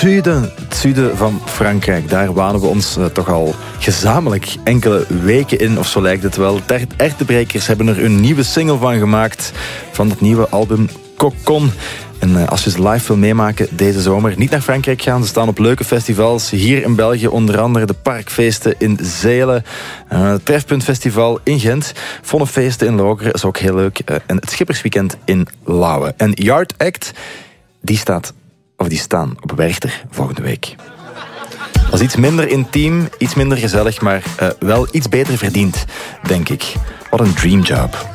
het zuiden van Frankrijk. Daar wanen we ons toch al gezamenlijk enkele weken in, of zo lijkt het wel. Erwtenbrekers hebben er een nieuwe single van gemaakt, van het nieuwe album Cocon. En als je ze live wil meemaken deze zomer, niet naar Frankrijk gaan. Ze staan op leuke festivals hier in België, onder andere de Parkfeesten in Zelen, het Trefpuntfestival in Gent, Vonnefeesten in Lokeren, is ook heel leuk, en het Schippersweekend in Lauwe. En Yard Act, die staan op Werchter volgende week. Dat is iets minder intiem, iets minder gezellig, maar wel iets beter verdiend, denk ik. Wat een dreamjob.